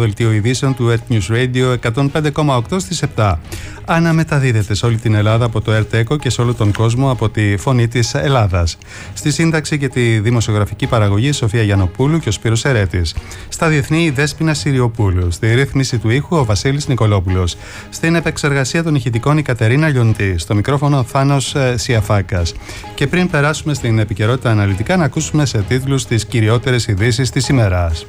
δελτίο ειδήσεων του Earth News Radio 105,8 στις 7. Αναμεταδίδεται σε όλη την Ελλάδα από το Earth Echo και σε όλο τον κόσμο από τη Φωνή της Ελλάδας. Στη σύνταξη και τη δημοσιογραφική παραγωγή Σοφία Γιαννοπούλου και ο Σπύρος Ερέτης. Στα διεθνή η Δέσποινα Συριοπούλου. Στη ρύθμιση του ήχου ο Βασίλης Νικολόπουλος. Στην επεξεργασία των ηχητικών η Κατερίνα Λιοντή. Στο μικρόφωνο ο Θάνος Σιαφάκας. Και πριν περάσουμε στην επικαιρότητα αναλυτικά, να ακούσουμε σε τίτλους τις κυριότερες ειδήσεις της ημέρας.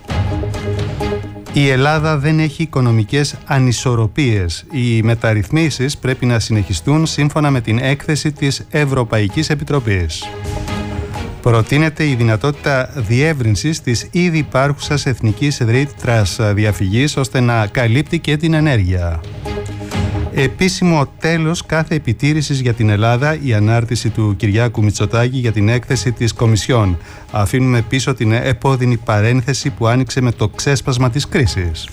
Η Ελλάδα δεν έχει οικονομικές ανισορροπίες. Οι μεταρρυθμίσεις πρέπει να συνεχιστούν σύμφωνα με την έκθεση της Ευρωπαϊκής Επιτροπής. Προτείνεται η δυνατότητα διεύρυνσης της ήδη υπάρχουσας εθνικής ρήτρας διαφυγής ώστε να καλύπτει και την ενέργεια. Επίσημο τέλος κάθε επιτήρησης για την Ελλάδα, η ανάρτηση του Κυριάκου Μητσοτάκη για την έκθεση της Κομισιόν. Αφήνουμε πίσω την επώδυνη παρένθεση που άνοιξε με το ξέσπασμα της κρίσης.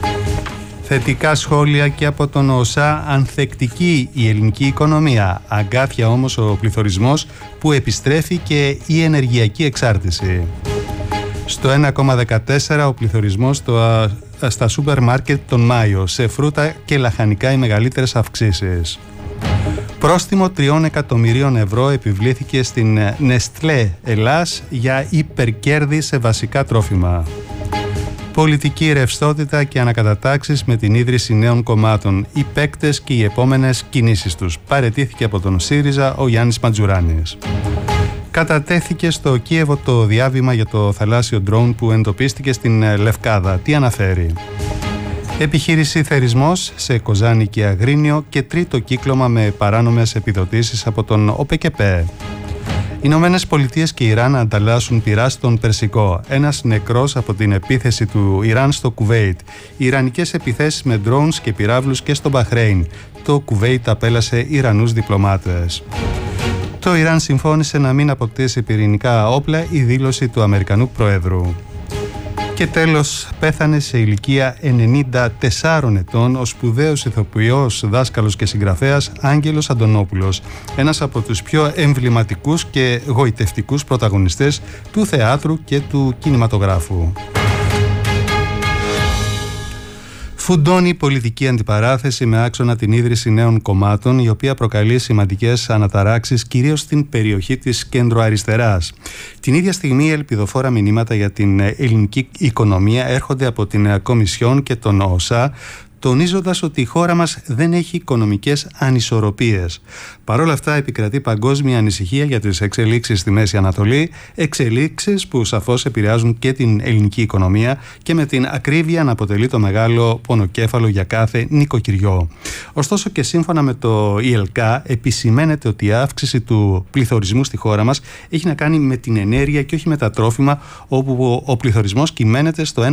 Θετικά σχόλια και από τον ΟΣΑ, ανθεκτική η ελληνική οικονομία. Αγκάθια όμως ο πληθωρισμός που επιστρέφει και η ενεργειακή εξάρτηση. Στο 1,14 ο πληθωρισμός στα σούπερ μάρκετ τον Μάιο. Σε φρούτα και λαχανικά οι μεγαλύτερες αυξήσεις. Πρόστιμο 3 εκατομμυρίων ευρώ επιβλήθηκε στην Nestlé Ελλάς για υπερκέρδη σε βασικά τρόφιμα. Πολιτική ρευστότητα και ανακατατάξεις με την ίδρυση νέων κομμάτων. Οι παίκτες και οι επόμενες κινήσεις τους. Παραιτήθηκε από τον ΣΥΡΙΖΑ ο Γιάννης Μαντζουράνης. Κατατέθηκε στο Κίεβο το διάβημα για το θαλάσσιο ντρόουν που εντοπίστηκε στην Λευκάδα. Τι αναφέρει? Επιχείρηση θερισμός σε Κοζάνη και Αγρίνιο και τρίτο κύκλωμα με παράνομες επιδοτήσεις από τον ΟΠΕΚΕΠΕ. Οι Ηνωμένες Πολιτείες και Ιράν ανταλλάσσουν πυρά στον Περσικό. Ένας νεκρός από την επίθεση του Ιράν στο Κουβέιτ. Ιρανικές επιθέσεις με ντρόουνς και πυράβλους και στο Μπαχρέιν. Το Κουβέιτ απέλασε Ιρανούς διπλωμάτες. Το Ιράν συμφώνησε να μην αποκτήσει πυρηνικά όπλα, η δήλωση του Αμερικανού Προέδρου. Και τέλος, πέθανε σε ηλικία 94 ετών ο σπουδαίος ηθοποιός, δάσκαλος και συγγραφέας Άγγελος Αντωνόπουλος, ένας από τους πιο εμβληματικούς και γοητευτικούς πρωταγωνιστές του θεάτρου και του κινηματογράφου. Φουντώνει η πολιτική αντιπαράθεση με άξονα την ίδρυση νέων κομμάτων, η οποία προκαλεί σημαντικές αναταράξεις κυρίως στην περιοχή της κεντροαριστεράς. Την ίδια στιγμή, ελπιδοφόρα μηνύματα για την ελληνική οικονομία έρχονται από την Κομισιόν και τον ΟΣΑ, τονίζοντας ότι η χώρα μας δεν έχει οικονομικές ανισορροπίες. Παρ' όλα αυτά επικρατεί παγκόσμια ανησυχία για τις εξελίξεις στη Μέση Ανατολή, εξελίξεις που σαφώς επηρεάζουν και την ελληνική οικονομία και με την ακρίβεια να αποτελεί το μεγάλο πονοκέφαλο για κάθε νοικοκυριό. Ωστόσο και σύμφωνα με το ΙΕΛΚΑ επισημαίνεται ότι η αύξηση του πληθωρισμού στη χώρα μας έχει να κάνει με την ενέργεια και όχι με τα τρόφιμα, όπου ο πληθωρισμός κυμαίνεται στο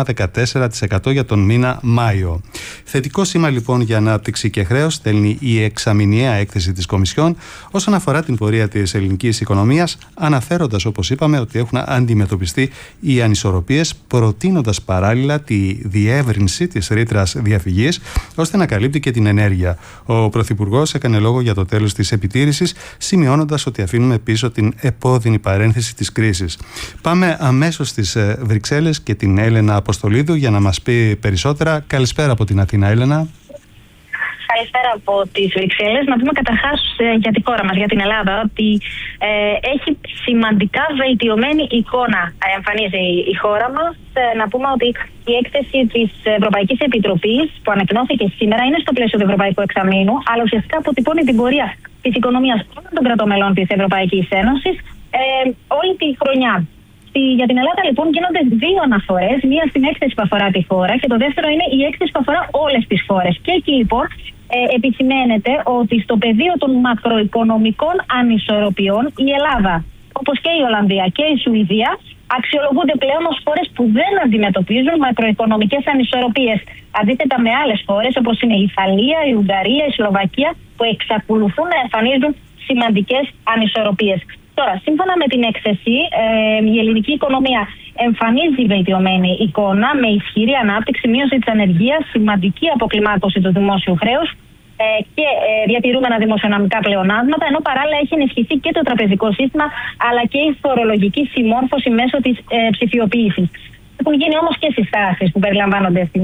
1,14% για τον μήνα Μάιο. Θετικό σήμα λοιπόν για ανάπτυξη και χρέος στέλνει η εξαμηνιαία έκθεση της Κομισιόν όσον αφορά την πορεία της ελληνικής οικονομίας, αναφέροντας, όπως είπαμε, ότι έχουν αντιμετωπιστεί οι ανισορροπίες, προτείνοντας παράλληλα τη διεύρυνση της ρήτρας διαφυγής ώστε να καλύπτει και την ενέργεια. Ο Πρωθυπουργός έκανε λόγο για το τέλος της επιτήρησης, σημειώνοντας ότι αφήνουμε πίσω την επώδυνη παρένθεση της κρίσης. Πάμε αμέσως στις Βρυξέλλες και την Έλενα Αποστολίδου για να μας πει περισσότερα. Καλησπέρα από την Αθήνα, Έλενα. Καλησπέρα από τις Βρυξέλλες. Να πούμε καταρχάς για τη χώρα μας, για την Ελλάδα, ότι έχει σημαντικά βελτιωμένη εικόνα εμφανίζει η χώρα μας. Να πούμε ότι η έκθεση της Ευρωπαϊκής Επιτροπής που ανακοινώθηκε σήμερα είναι στο πλαίσιο του Ευρωπαϊκού Εξαμήνου, αλλά ουσιαστικά αποτυπώνει την πορεία της οικονομίας όλων των κρατομελών της Ευρωπαϊκής Ένωσης όλη τη χρονιά. Για την Ελλάδα λοιπόν γίνονται δύο αναφορές, μία στην έκθεση που αφορά τη χώρα και το δεύτερο είναι η έκθεση που αφορά όλες τις χώρες. Και εκεί λοιπόν επισημαίνεται ότι στο πεδίο των μακροοικονομικών ανισορροπιών η Ελλάδα, όπως και η Ολλανδία και η Σουηδία, αξιολογούνται πλέον ως χώρες που δεν αντιμετωπίζουν μακροοικονομικές ανισορροπίες. Αντίθετα με άλλες χώρες όπως είναι η Ιταλία, η Ουγγαρία, η Σλοβακία, που εξακολουθούν να εμφανίζουν σημαντικές ανισορροπίες. Τώρα, σύμφωνα με την έκθεση, η ελληνική οικονομία εμφανίζει βελτιωμένη εικόνα με ισχυρή ανάπτυξη, μείωση της ανεργίας, σημαντική αποκλιμάκωση του δημόσιου χρέους και διατηρούμενα δημοσιονομικά πλεονάσματα, ενώ παράλληλα έχει ενισχυθεί και το τραπεζικό σύστημα αλλά και η φορολογική συμμόρφωση μέσω της ψηφιοποίησης. Έχουν γίνει όμως και συστάσεις που περιλαμβάνονται στην